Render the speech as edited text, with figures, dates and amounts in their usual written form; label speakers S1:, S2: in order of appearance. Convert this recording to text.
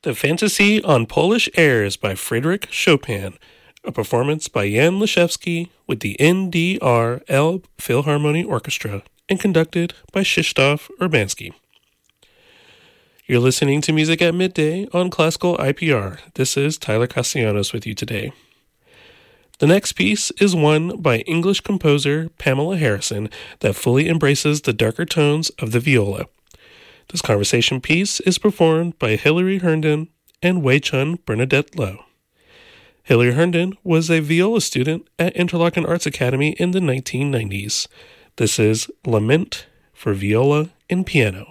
S1: The Fantasy on Polish Airs by Frédéric Chopin, a performance by Jan Leszewski with the NDR Philharmonic Orchestra and conducted by Krzysztof Urbanski. You're listening to Music at Midday on Classical IPR. This is Tyler Castellanos with you today. The next piece is one by English composer Pamela Harrison that fully embraces the darker tones of the viola. This conversation piece is performed by Hilary Herndon and Wei Chun Bernadette Lowe. Hilary Herndon was a viola student at Interlochen Arts Academy in the 1990s. This is Lament for Viola and Piano.